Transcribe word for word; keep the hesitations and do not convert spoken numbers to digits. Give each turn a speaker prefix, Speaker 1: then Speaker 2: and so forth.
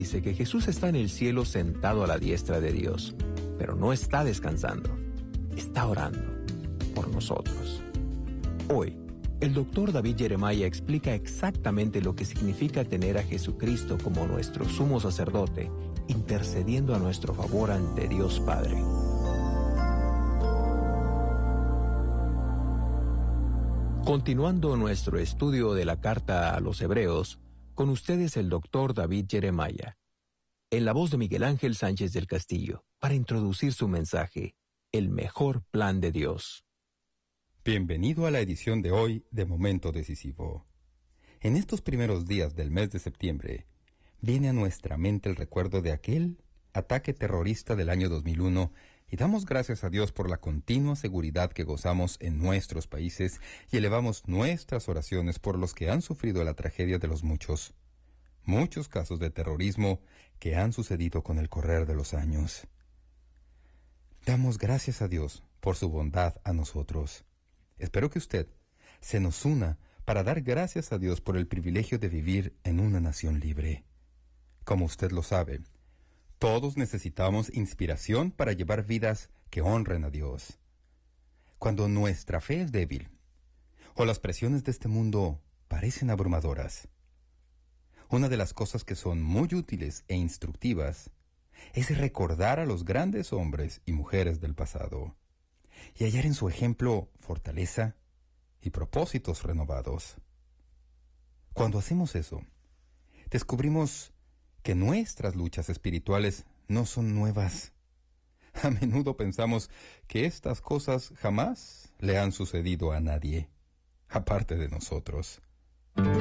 Speaker 1: Dice que Jesús está en el cielo sentado a la diestra de Dios, pero no está descansando, está orando por nosotros. Hoy, el doctor David Jeremiah explica exactamente lo que significa tener a Jesucristo como nuestro sumo sacerdote, intercediendo a nuestro favor ante Dios Padre. Continuando nuestro estudio de la carta a los Hebreos, con ustedes el doctor David Jeremiah, en la voz de Miguel Ángel Sánchez del Castillo, para introducir su mensaje, El mejor plan de Dios.
Speaker 2: Bienvenido a la edición de hoy de Momento Decisivo. En estos primeros días del mes de septiembre, viene a nuestra mente el recuerdo de aquel ataque terrorista del año dos mil uno y damos gracias a Dios por la continua seguridad que gozamos en nuestros países y elevamos nuestras oraciones por los que han sufrido la tragedia de los muchos, muchos casos de terrorismo que han sucedido con el correr de los años. Damos gracias a Dios por su bondad a nosotros. Espero que usted se nos una para dar gracias a Dios por el privilegio de vivir en una nación libre. Como usted lo sabe, todos necesitamos inspiración para llevar vidas que honren a Dios. Cuando nuestra fe es débil, o las presiones de este mundo parecen abrumadoras, una de las cosas que son muy útiles e instructivas es recordar a los grandes hombres y mujeres del pasado y hallar en su ejemplo fortaleza y propósitos renovados. Cuando hacemos eso, descubrimos que nuestras luchas espirituales no son nuevas. A menudo pensamos que estas cosas jamás le han sucedido a nadie, aparte de nosotros.